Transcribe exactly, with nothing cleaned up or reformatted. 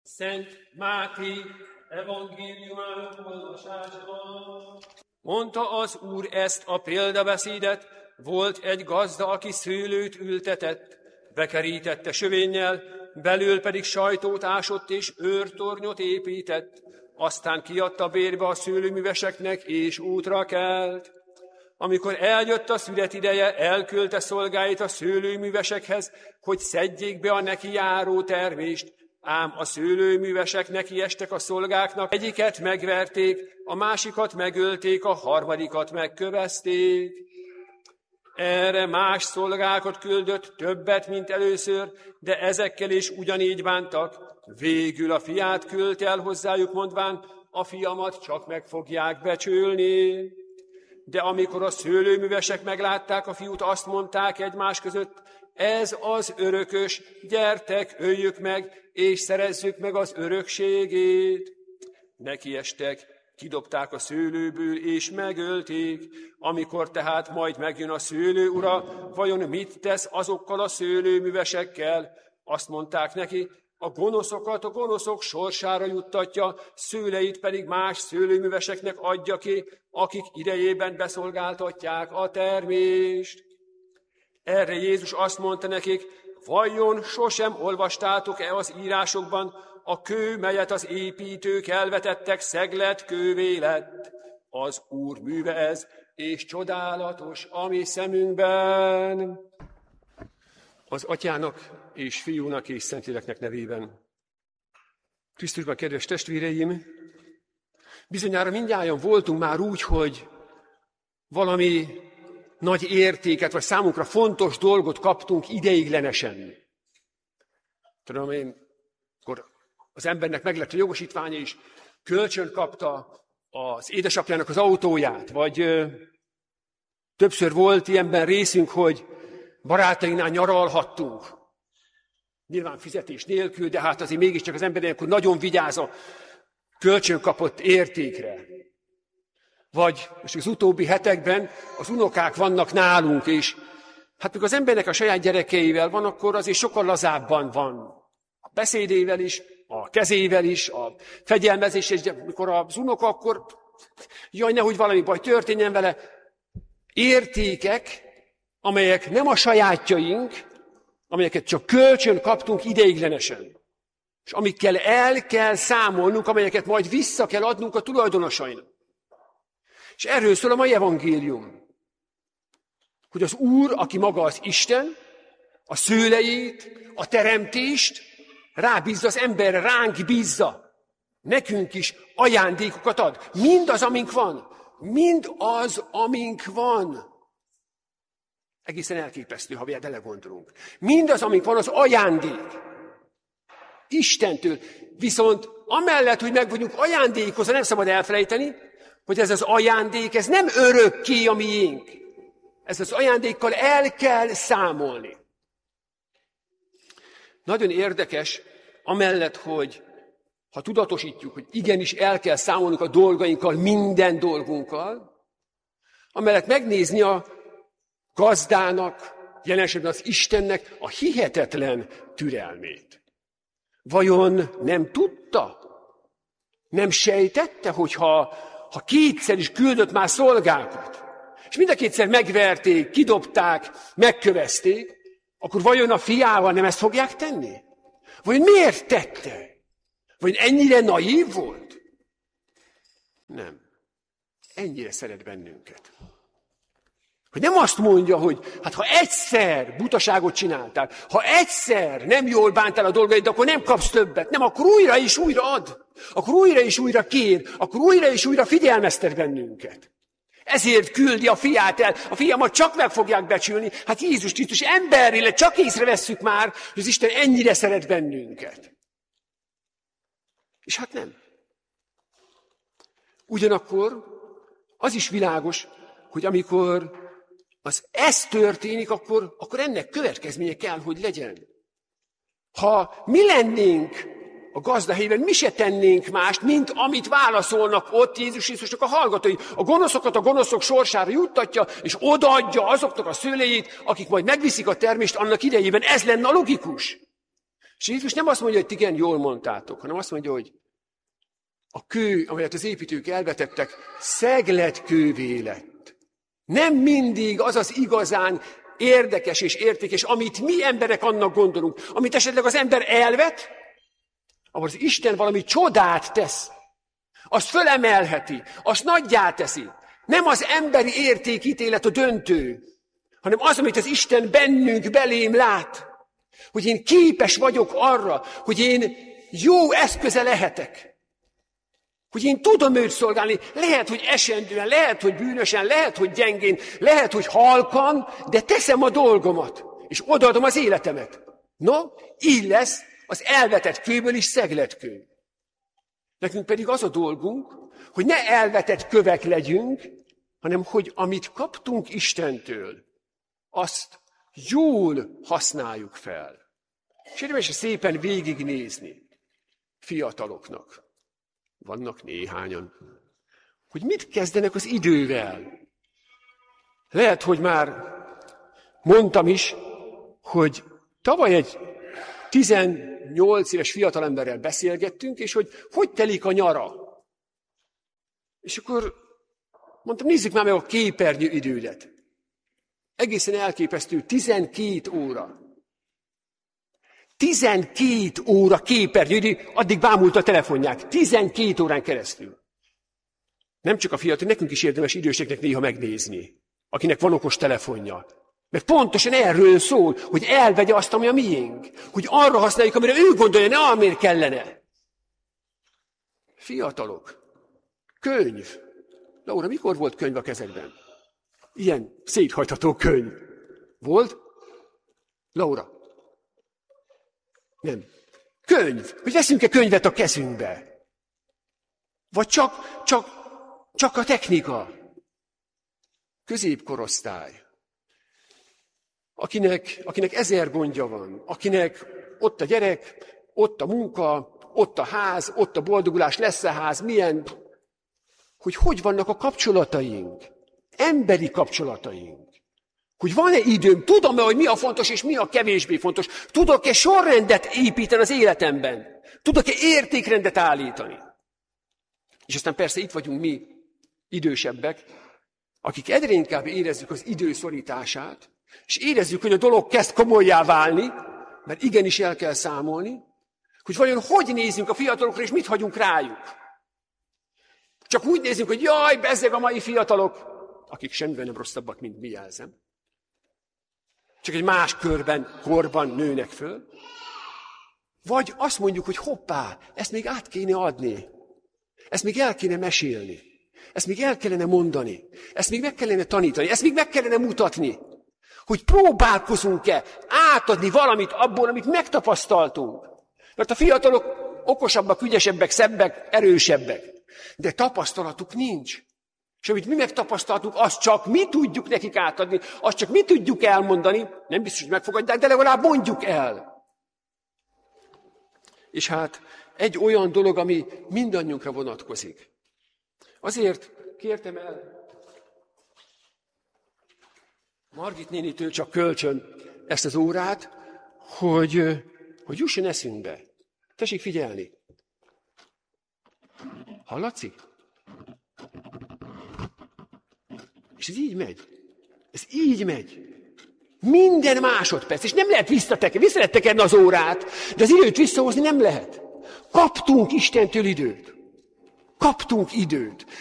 Szent Máté evangéliumának olvasásban. Mondta az Úr ezt a példabeszédet, volt egy gazda, aki szőlőt ültetett, bekerítette sövénnyel, belül pedig sajtót ásott és őrtornyot épített, aztán kiadta bérbe a szőlőműveseknek, és útra kelt. Amikor eljött a szület ideje, elküldte szolgáit a szőlőművesekhez, hogy szedjék be a neki járó termést, ám a szőlőművesek nekiestek a szolgáknak, egyiket megverték, a másikat megölték, a harmadikat megkövezték. Erre más szolgákat küldött, többet, mint először, de ezekkel is ugyanígy bántak. Végül a fiát küldte el hozzájuk, mondván, a fiamat csak meg fogják becsülni. De amikor a szőlőművesek meglátták a fiút, azt mondták egymás között, ez az örökös, gyertek, öljük meg, és szerezzük meg az örökségét. Nekiestek, kidobták a szőlőből, és megölték. Amikor tehát majd megjön a szőlő ura, vajon mit tesz azokkal a szőlőművesekkel? Azt mondták neki, a gonoszokat a gonoszok sorsára juttatja, szőleit pedig más szőlőműveseknek adja ki, akik idejében beszolgáltatják a termést. Erre Jézus azt mondta nekik, vajon sosem olvastátok-e az írásokban, a kő, melyet az építők elvetettek, szeglet kővé lett. Az Úr műve ez, és csodálatos a mi szemünkben. Az Atyának és Fiúnak és Szentléleknek nevében. Krisztusban, kedves testvéreim, bizonyára mindnyájan voltunk már úgy, hogy valami nagy értéket, vagy számunkra fontos dolgot kaptunk ideiglenesen. Tudom én, akkor az embernek meg lett a jogosítványa is, kölcsön kapta az édesapjának az autóját, vagy ö, többször volt ilyenben részünk, hogy barátainknál nyaralhattunk. Nyilván fizetés nélkül, de hát azért mégiscsak az ember ilyenkor nagyon vigyáz a kölcsön kapott értékre. Vagy most az utóbbi hetekben az unokák vannak nálunk, és hát mikor az embernek a saját gyerekeivel van, akkor azért sokkal lazábban van. A beszédével is, a kezével is, a fegyelmezés, és mikor az unoka, akkor jaj, nehogy valami baj történjen vele. Értékek, amelyek nem a sajátjaink, amelyeket csak kölcsön kaptunk ideiglenesen, és amikkel el kell számolnunk, amelyeket majd vissza kell adnunk a tulajdonosainak. És erről szól a mai evangélium, hogy az Úr, aki maga az Isten, a szőlejét, a teremtést rábízza az emberre, ránk bízza. Nekünk is ajándékokat ad. Mind az, amink van. Mind az, amink van. Egészen elképesztő, ha belegondolunk. Mind az, amink van, az ajándék. Istentől. Viszont amellett, hogy meg vagyunk ajándékozva, nem szabad elfelejteni, hogy ez az ajándék, ez nem örökké a miénk. Ez az ajándékkal el kell számolni. Nagyon érdekes, amellett, hogy ha tudatosítjuk, hogy igenis el kell számolnunk a dolgainkkal, minden dolgunkkal, amellett megnézni a gazdának, jelen esetben az Istennek a hihetetlen türelmét. Vajon nem tudta? Nem sejtette, hogyha ha kétszer is küldött már szolgákat, és mind a kétszer megverték, kidobták, megkövezték, akkor vajon a fiával nem ezt fogják tenni? Vajon miért tette? Vajon ennyire naív volt? Nem. Ennyire szeret bennünket. Hogy nem azt mondja, hogy hát ha egyszer butaságot csináltál, ha egyszer nem jól bántál a dolgaid, akkor nem kapsz többet. Nem, akkor újra és újra ad. Akkor újra és újra kér. Akkor újra és újra figyelmeztet bennünket. Ezért küldi a fiát el. A fiamat csak meg fogják becsülni. Hát Jézus Krisztus emberrel csak észrevesszük már, hogy az Isten ennyire szeret bennünket. És hát nem. Ugyanakkor az is világos, hogy amikor az ez történik, akkor, akkor ennek következménye kell, hogy legyen. Ha mi lennénk a gazda helyében, mi se tennénk mást, mint amit válaszolnak ott Jézus Krisztusnak a hallgatói. A gonoszokat a gonoszok sorsára juttatja, és odaadja azoknak a szőlejét, akik majd megviszik a termést annak idejében. Ez lenne a logikus. És Jézus nem azt mondja, hogy igen, jól mondtátok, hanem azt mondja, hogy a kő, amelyet az építők elvetettek, szegletkővé lett. Nem mindig az az igazán érdekes és értékes, amit mi emberek annak gondolunk, amit esetleg az ember elvet, ahol az Isten valami csodát tesz, azt fölemelheti, azt nagyjá teszi. Nem az emberi értékítélet a döntő, hanem az, amit az Isten bennünk, belém lát. Hogy én képes vagyok arra, hogy én jó eszköze lehetek. Hogy én tudom őt szolgálni, lehet, hogy esendően, lehet, hogy bűnösen, lehet, hogy gyengén, lehet, hogy halkan, de teszem a dolgomat, és odaadom az életemet. No, így lesz az elvetett kőből is szegletkő. Nekünk pedig az a dolgunk, hogy ne elvetett kövek legyünk, hanem hogy amit kaptunk Istentől, azt jól használjuk fel. És érdemes szépen végignézni fiataloknak. Vannak néhányan. Hogy mit kezdenek az idővel? Lehet, hogy már mondtam is, hogy tavaly egy tizennyolc éves fiatalemberrel beszélgettünk, és hogy hogy telik a nyara. És akkor mondtam, nézzük már meg a képernyő idődet. Egészen elképesztő, tizenkét óra. tizenkét óra képernyő idő, addig bámult a telefonják. tizenkét órán keresztül. Nem csak a fiatal, nekünk is érdemes időseknek néha megnézni, akinek van okos telefonja. Mert pontosan erről szól, hogy elvegye azt, ami a miénk. Hogy arra használjuk, amire ő gondolja, ne amire kellene. Fiatalok. Könyv. Laura, mikor volt könyv a kezedben? Ilyen széthajtható könyv. Volt? Laura? Nem. Könyv. Hogy veszünk-e könyvet a kezünkbe? Vagy csak, csak, csak a technika? Középkorosztály. Akinek, akinek ezer gondja van, akinek ott a gyerek, ott a munka, ott a ház, ott a boldogulás, lesz a ház, milyen, hogy hogy vannak a kapcsolataink, emberi kapcsolataink. Hogy van-e időm, tudom-e, hogy mi a fontos és mi a kevésbé fontos. Tudok-e sorrendet építeni az életemben? Tudok-e értékrendet állítani? És aztán persze itt vagyunk mi, idősebbek, akik egyre inkább érezzük az idő szorítását, és érezzük, hogy a dolog kezd komolyá válni, mert igenis el kell számolni, hogy vajon hogy nézzünk a fiatalokra, és mit hagyunk rájuk. Csak úgy nézzünk, hogy jaj, bezzeg a mai fiatalok, akik semmivel nem rosszabbak, mint mi, jelzem. Csak egy más körben, korban nőnek föl. Vagy azt mondjuk, hogy hoppá, ezt még át kéne adni. Ezt még el kéne mesélni. Ezt még el kellene mondani. Ezt még meg kellene tanítani. Ezt még meg kellene mutatni. Hogy próbálkozunk-e átadni valamit abból, amit megtapasztaltunk. Mert a fiatalok okosabbak, ügyesebbek, szebbek, erősebbek. De tapasztalatuk nincs. És amit mi megtapasztaltunk, azt csak mi tudjuk nekik átadni, azt csak mi tudjuk elmondani, nem biztos, hogy megfogadják, de legalább mondjuk el. És hát egy olyan dolog, ami mindannyiunkra vonatkozik. Azért kértem el Margit nénitől csak kölcsön ezt az órát, hogy, hogy jusson eszünkbe. Tessék figyelni. Hallatszik? És ez így megy. Ez így megy. Minden másodperc. És nem lehet visszatekerni. Vissza lehet tekerni az órát, de az időt visszahozni nem lehet. Kaptunk Istentől időt. Kaptunk időt.